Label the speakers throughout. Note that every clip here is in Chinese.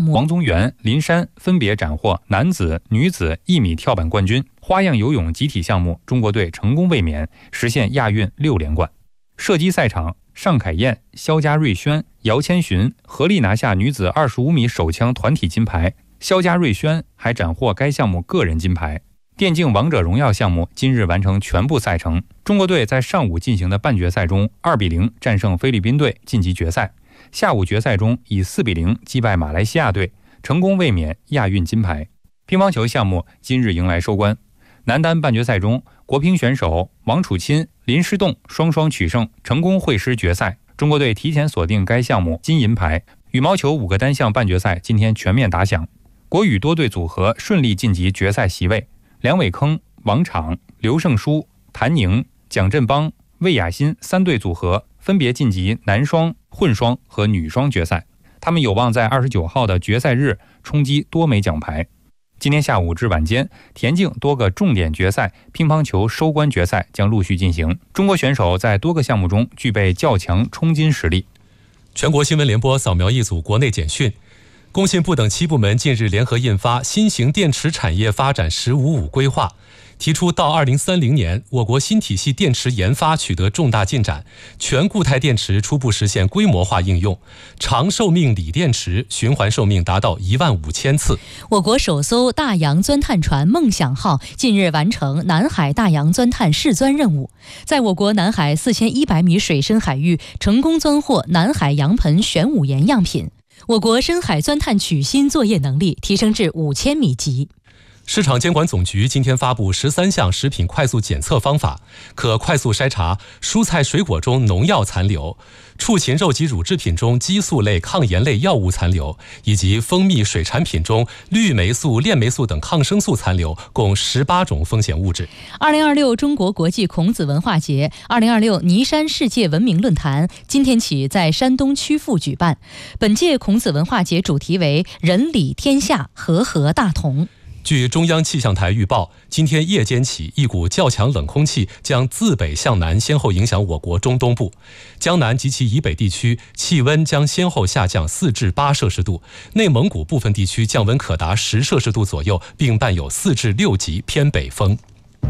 Speaker 1: 目，
Speaker 2: 王宗源、林珊分别斩获男子、女子1米跳板冠军。花样游泳集体项目，中国队成功卫冕，实现亚运6连冠。射击赛场，尚凯燕、肖家瑞轩、姚千寻合力拿下女子25米手枪团体金牌，肖家瑞轩还斩获该项目个人金牌。电竞王者荣耀项目今日完成全部赛程，中国队在上午进行的半决赛中2比0战胜菲律宾队晋级决赛，下午决赛中以4比0击败马来西亚队，成功卫冕亚运金牌。乒乓球项目今日迎来收官，男单半决赛中，国乒选手王楚钦、林诗栋双双取胜，成功会师决赛，中国队提前锁定该项目金银牌。羽毛球5个单项半决赛今天全面打响，国羽多队组合顺利晋级决赛席位，梁伟铿、王昶、刘胜书、谭宁、蒋振邦、魏雅欣3对组合分别晋级男双、混双和女双决赛，他们有望在29号的决赛日冲击多枚奖牌。今天下午至晚间，田径多个重点决赛、乒乓球收官决赛将陆续进行。中国选手在多个项目中具备较强冲金实力。
Speaker 3: 全国新闻联播扫描一组国内简讯。工信部等7部门近日联合印发《新型电池产业发展“15+5”规划》，提出到2030年，我国新体系电池研发取得重大进展，全固态电池初步实现规模化应用，长寿命锂电池循环寿命达到15000次。
Speaker 1: 我国首艘大洋钻探船梦想号近日完成南海大洋钻探试钻任务，在我国南海4100米水深海域成功钻获南海洋盆玄武岩样品。我国深海钻探取芯作业能力提升至5000米级。
Speaker 3: 市场监管总局今天发布13项食品快速检测方法，可快速筛查蔬菜水果中农药残留、畜禽肉及乳制品中激素类、抗炎类药物残留，以及蜂蜜水产品中氯霉素、链霉素等抗生素残留，共18种风险物质。
Speaker 1: 2026中国国际孔子文化节、2026尼山世界文明论坛今天起在山东曲阜举办。本届孔子文化节主题为人理天下，和合大同。
Speaker 3: 据中央气象台预报，今天夜间起，一股较强冷空气将自北向南先后影响我国中东部，江南及其以北地区气温将先后下降4至8摄氏度，内蒙古部分地区降温可达10摄氏度左右，并伴有4至6级偏北风。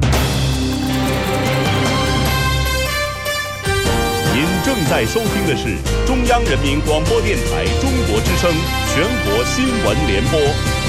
Speaker 4: 您正在收听的是中央人民广播电台中国之声全国新闻联播。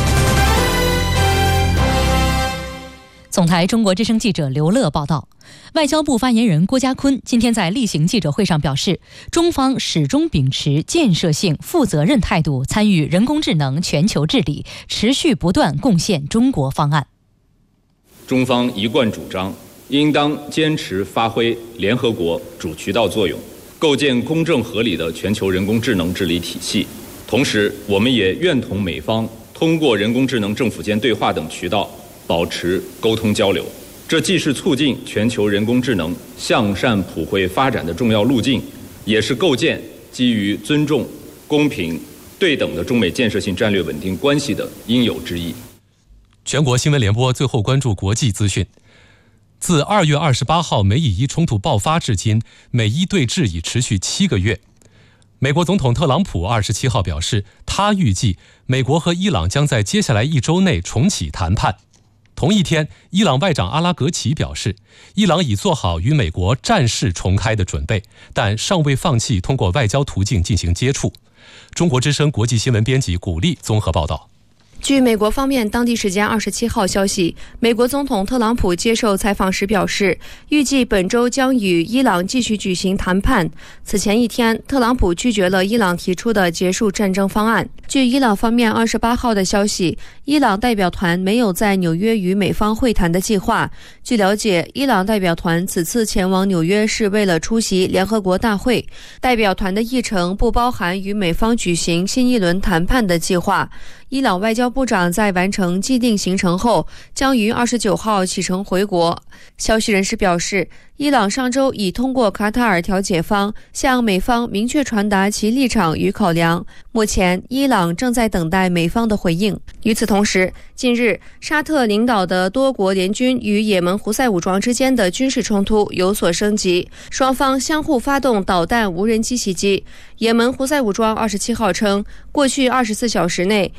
Speaker 1: 总台中国之声记者刘乐报道，外交部发言人郭家坤今天在例行记者会上表示，中方始终秉持建设性、负责任态度参与人工智能全球治理，持续不断贡献中国方案。
Speaker 5: 中方一贯主张，应当坚持发挥联合国主渠道作用，构建公正合理的全球人工智能治理体系。同时，我们也愿同美方通过人工智能政府间对话等渠道保持沟通交流，这既是促进全球人工智能向善普惠发展的重要路径，也是构建基于尊重、公平、对等的中美建设性战略稳定关系的应有之义。
Speaker 3: 全国新闻联播最后关注国际资讯。自2月28号美以伊冲突爆发至今，美伊对峙已持续7个月。美国总统特朗普27号表示，他预计美国和伊朗将在接下来1周内重启谈判。同一天，伊朗外长阿拉格齐表示，伊朗已做好与美国战事重开的准备，但尚未放弃通过外交途径进行接触。中国之声国际新闻编辑古丽综合报道。
Speaker 6: 据美国方面当地时间27号消息，美国总统特朗普接受采访时表示，预计本周将与伊朗继续举行谈判。此前一天，特朗普拒绝了伊朗提出的结束战争方案。据伊朗方面28号的消息，伊朗代表团没有在纽约与美方会谈的计划。据了解，伊朗代表团此次前往纽约是为了出席联合国大会，代表团的议程不包含与美方举行新一轮谈判的计划。伊朗外交部长在完成既定行程后，将于29号启程回国。消息人士表示，伊朗上周已通过卡塔尔调解方向美方明确传达其立场与考量，目前伊朗正在等待美方的回应。与此同时，近日沙特领导的多国联军与也门胡塞武装之间的军事冲突有所升级，双方相互发动导弹无人机袭击。也门胡塞武装27号称，过去24小时内